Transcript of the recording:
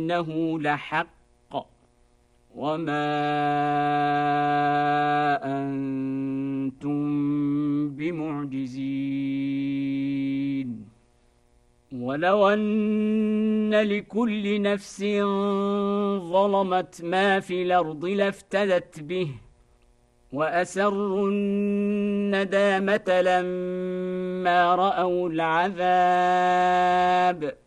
إنه لحق وما أنتم بمعجزين ولو أن لكل نفس ظلمت ما في الأرض لافتدت به وأسروا الندامة لما رأوا العذاب